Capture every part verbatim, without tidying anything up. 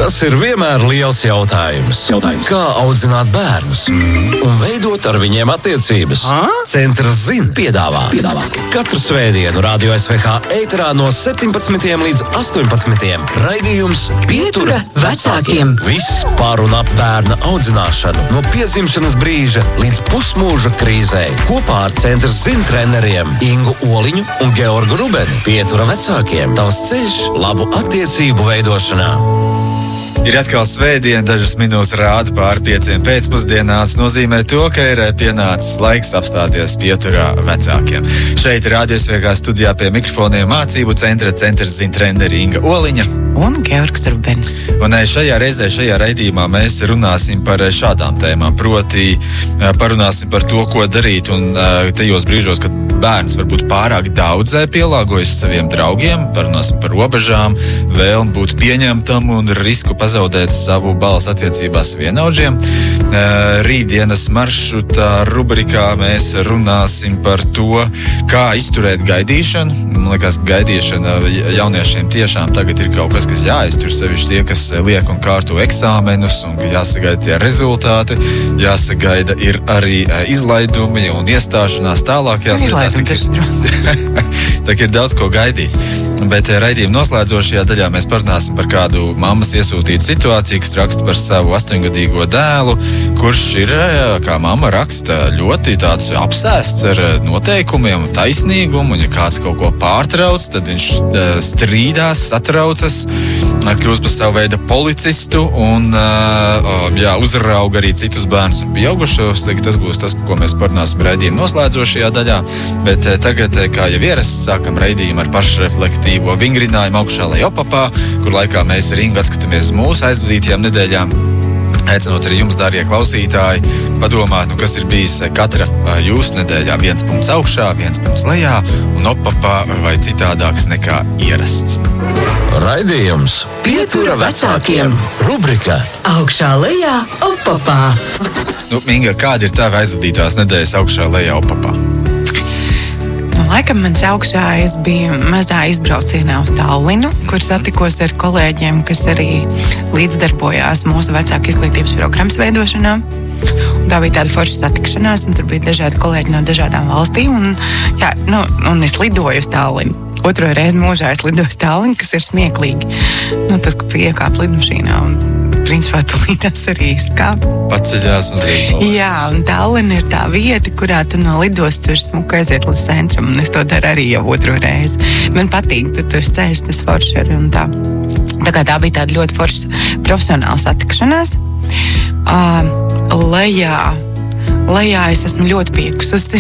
Tas ir vienmēr liels jautājums. jautājums. Kā audzināt bērnus un veidot ar viņiem attiecības? A? Centrs Zin piedāvā. piedāvā. Katru svētdienu Radio S V H ēterā no septiņpadsmitiem līdz astoņpadsmitiem raidījums Pietura vecākiem. Viss par un ap bērna audzināšanu no piedzimšanas brīža līdz pusmūža krīzē. Kopā ar Centrs Zin treneriem Ingu Oliņu un Georgu Rubeni. Pietura vecākiem. Tavs ceļš labu attiecību veidošanā. Ir atkal svētdiena, dažas minūtes rāda pār pieciem pēcpusdienā. Tas nozīmē to, ka ir pienācis laiks apstāties pieturā vecākiem. Šeit Radio S V H studijā pie mikrofoniem mācību centra Centrs Zin treneri Inga Oliņa un Georgs Rubens. Un šajā reizē, šajā raidījumā mēs runāsim par šādām tēmām. Proti, parunāsim par to, ko darīt un tajos brīžos, kad bērns varbūt pārāk daudz pielāgojas saviem draugiem. Parunāsim par robežām, vēlmi būt pieņemtam un risku pazaudēt savu balsi attiecībās vienaudžiem. Rītdienas maršrutā rubrikā mēs runāsim par to, kā izturēt gaidīšanu. Man liekas, gaidīšana jauniešiem tiešām tagad ir kaut kas, kas jāiztur, sevišķi tie, kas liek un kārto eksāmenus, un jāsagaida tie rezultāti, jāsagaida ir arī izlaidumi un iestāšanās tālākajās lietās. Tā ir daudz ko gaidīt. Bet raidījuma noslēdzošajā daļā mēs parunāsim par kādu mammas iesūtītu situāciju, kas raksta par savu astoņgadīgo dēlu, kurš ir, kā mamma raksta, ļoti tāds apsēsts ar noteikumiem un taisnīgumu, un ja kāds kaut ko pārtrauc, tad viņš strīdās, satraucas, kļūst par savu veidu policistu un jā, uzrauga arī citus bērnus un pieaugušos. Tas būs tas, par ko mēs parunāsim raidījuma noslēdzošajā daļā, bet tagad, kā jau ierasts, sākam raidījumu ar pašreflektīvo vingrinājumu augšā lai opapā, kur laikā mēs ar Ingu atskatāmies mūsu aizvadītajām nedēļām. Aicinot arī jums, dārgie klausītāji, padomāt, nu, kas ir bijis katra jūsu nedēļā. Viens punkts augšā, viens punkts lejā un opapā vai citādāks nekā ierasts. Raidījums Pietura vecākiem. Rubrika Augšā lejā opapā. Nu, Inga, kāda ir tava aizvadītās nedēļas augšā lejā opapā? Laikam mans augšā es biju mazā izbraucienā uz Tallinu, kur satikos ar kolēģiem, kas arī līdzdarbojās mūsu vecāku izglītības programmas veidošanā. Un tā bija tāda forša satikšanās, un tur bija dažādi kolēģi no dažādām valstīm. Un, jā, nu, un es lidoju uz Tallinu. Otro reizi mūžā es lidoju uz Tallinu, kas ir smieklīgi. Nu, tas, ka tu iekāp lidmašīnā un principā tu līdās arī izkāp. Paceļās un rīk. Jā, un Tallina ir tā vieta, kurā tu no lidostas var smuka aiziet līdz centram, un es to daru arī jau otro reizi. Man patīk, tu tur ceļš, tas forši ir un tā. Tā kā tā bija tāda ļoti forša profesionāla satikšanās. Uh, lejā, lejā es esmu ļoti piekususi.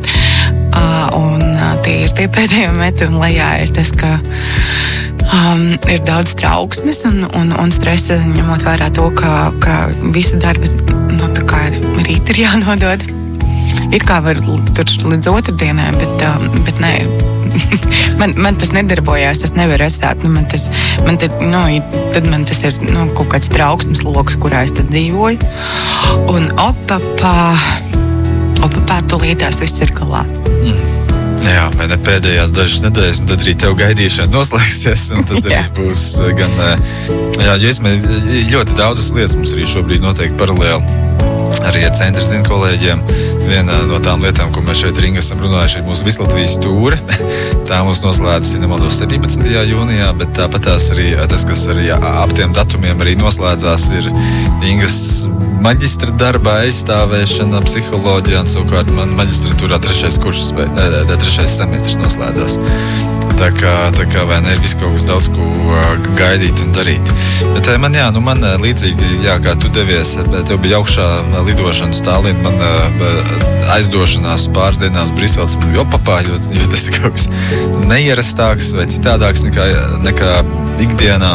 Uh, un uh, tie ir tie pēdējie metri, un lejā ir tas, ka Um, ir daudz trauksmes un, un, un stresa, ņemot vērā to, ka, ka visa darba nu, tā kā rīt ir jānodod. It kā var tur līdz otrdienai, bet, um, bet nē. man, man tas nedarbojās, tas nevar atstāt. Nu, man tas, man tad, nu, tad man tas ir nu, kaut kāds trauksmes loks, kurā es tad dzīvoju. Un opapā, opapā tulītās viss ir galā. Mm. Jā, vai ne pēdējās dažas nedēļas, un tad arī tev gaidīšana noslēgsies, un tad arī būs gan, jā, jo es ļoti daudzas lietas mums arī šobrīd notiek paralēli. Arī ar Centra Zin kolēģiem. Viena no tām lietām, ko mēs šeit Ringa esam runājuši, ir mūsu Vislatvijas tūre. Tā mums noslēdzas, ja nemaldos, septiņpadsmitajā jūnijā, bet tāpat tās arī, tas, kas arī ap tiem datumiem arī noslēdzās, ir Ingas maģistra darbā aizstāvēšana psiholoģijā, un savukārt man maģistratūrā trešais kurs, ne, ne, trešais semestrs noslēdzās. Tā kā, tā kā vai ne, ir viss kaut kas daudz, ko gaidīt un darīt. Bet man, jā, nu man līdzīgi, jā, kā tu devies, tev bija augšā lidošana uz Tallinu, man aizdošanās pāris dienām uz Briseles man bija opapā, jo, jo tas ir kaut kas neierastāks vai citādāks nekā, nekā ikdienā.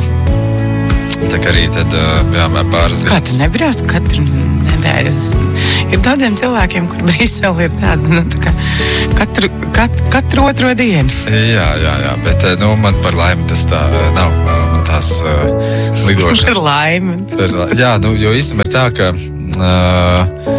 Tā kā arī tad, jā, pāris dienas. Kā tu nebrauc katru nedēļu? Ir daudziem cilvēkiem, kur Brisele ir tāda, nu, tā kā katru, kat, katru otro dienu. Jā, jā, jā, bet, nu, man par laimi tas tā nav, man tās uh, lidošana. Par laimi. Par, jā, nu, jo īstenībā ir tā, ka uh,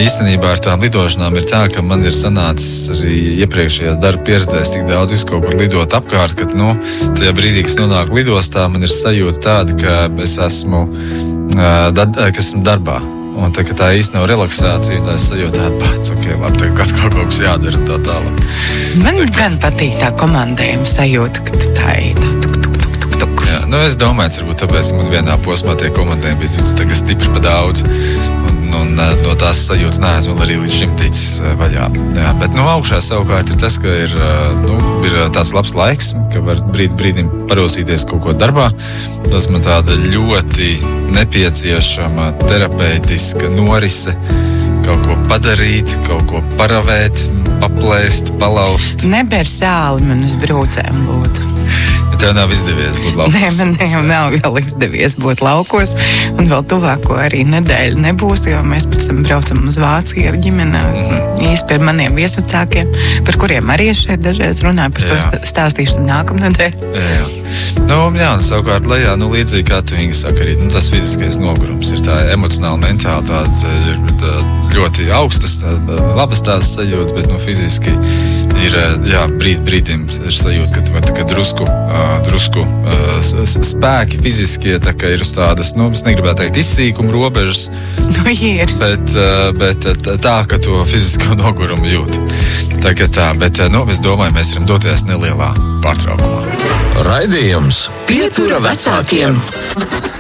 īstenībā ar tām lidošanām ir tā, ka man ir sanācis arī iepriekšējās darba pieredzēs tik daudz visu kaut kur lidot apkārt, ka, nu, tajā brīdī, kas nonāk lidostā, man ir sajūta tāda, ka es esmu, dad, ka esmu darbā. Un tā, ka tā īsti nav relaksācija, un tā es sajūtu tādu pats, ok, labi, tagad atkal kaut kas jādara tā tālāk. Man gan patīk tā komandējuma sajūta, ka tā ir tā tuk, tuk, tuk, tuk, tuk. Jā, nu es domāju, varbūt tāpēc man vienā posmā tie komandējumi bija tagad stipri pa daudz. Un, un no tās sajūtas neesmu arī līdz šim ticis vaļā. Jā, bet nu, augšā savukārt ir tas, ka ir, nu, ir tāds labs laiks, ka var brīd, brīdim parosīties kaut ko darbā. Tas man tāda ļoti nepieciešama terapeitiska norise. Kaut ko padarīt, kaut ko paravēt, paplēst, palaust. Neber sāli man uz brūcēm, lūdzu. Tev nav izdevies būt laukos. Nē, man ne, nav vēl izdevies būt laukos, un vēl tuvāko arī nedēļu nebūs, jo mēs pēc tam braucam uz Vāciju ar ģimeni, mm-hmm. īsti pie maniem viesvecākiem, par kuriem arī šeit dažreiz runāju, par jā. To stāstīšu nākamnedēļ. Jā, jā. Nu, jā, un savukārt lejā, nu, līdzīgi kā tu Inga saka arī, nu, tas fiziskais nogurums ir tā emocionāli, mentāli tāds tā, ļoti augstas, tā, labas tās sajūtas, bet, nu, fiziski ir, jā, brīd, brīdim ir sajūta, ka, ka drusku, drusku spēki fiziskie, tā kā ir uz tādas, nu, es negribētu teikt izsīkuma robežas, nu, ir. Bet, bet tā, ka to fizisko nogurumu jūt. Tā kā tā, bet, nu, es domāju, mēs varam doties nelielā pārtraukumā. Raidījums Pietura vecākiem.